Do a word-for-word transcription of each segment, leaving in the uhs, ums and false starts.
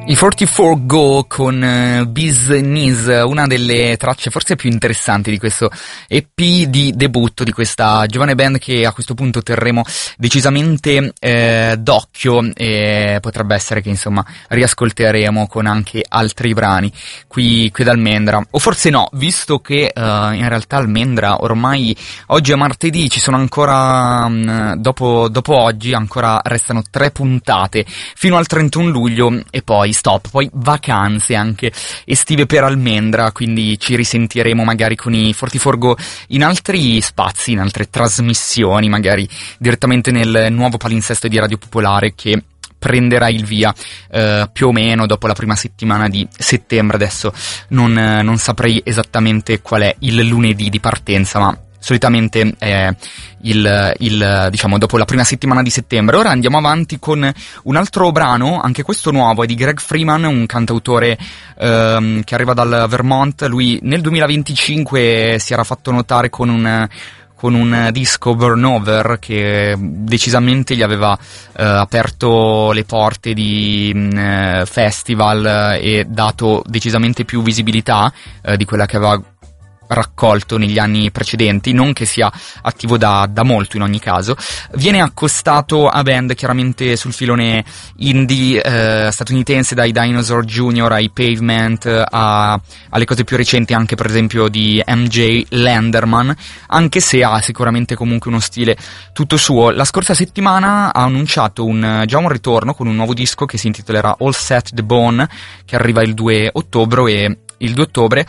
I quarantaquattro Go con uh, Bees Knees, una delle tracce forse più interessanti di questo E P di debutto di questa giovane band che a questo punto terremo decisamente eh, d'occhio, e potrebbe essere che insomma riascolteremo con anche altri brani qui, qui da Almendra, o forse no, visto che uh, in realtà Almendra ormai oggi è martedì, ci sono ancora um, dopo, dopo oggi ancora restano tre puntate fino al trentuno luglio e poi stop, poi vacanze anche estive per Almendra, quindi ci risentiremo magari con i quarantaquattro Go in altri spazi, in altre trasmissioni, magari direttamente nel nuovo palinsesto di Radio Popolare che prenderà il via eh, più o meno dopo la prima settimana di settembre. Adesso non, eh, non saprei esattamente qual è il lunedì di partenza, ma solitamente è il, il, diciamo, dopo la prima settimana di settembre. Ora andiamo avanti con un altro brano, anche questo nuovo, è di Greg Freeman, un cantautore ehm, che arriva dal Vermont. Lui nel duemilaventicinque si era fatto notare con un... con un disco Burnover che decisamente gli aveva eh, aperto le porte di mh, festival e dato decisamente più visibilità eh, di quella che aveva raccolto negli anni precedenti, non che sia attivo da, da molto in ogni caso. Viene accostato a band chiaramente sul filone indie eh, statunitense, dai Dinosaur Junior ai Pavement, a, alle cose più recenti anche per esempio di M J Lenderman, anche se ha sicuramente comunque uno stile tutto suo. La scorsa settimana ha annunciato un, già un ritorno con un nuovo disco che si intitolerà All Set the Bone, che arriva il due ottobre e il due ottobre.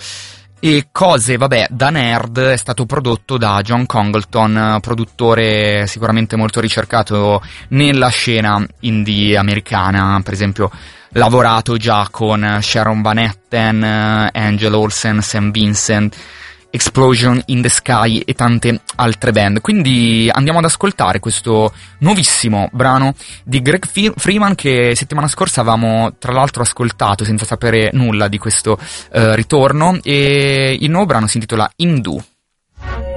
E cose, vabbè, da nerd è stato prodotto da John Congleton, produttore sicuramente molto ricercato nella scena indie americana, per esempio lavorato già con Sharon Van Etten, Angel Olsen, Sam Vincent, Explosion in the Sky e tante altre band. Quindi andiamo ad ascoltare questo nuovissimo brano di Greg Freeman che settimana scorsa avevamo tra l'altro ascoltato senza sapere nulla di questo uh, ritorno, e il nuovo brano si intitola Hindu.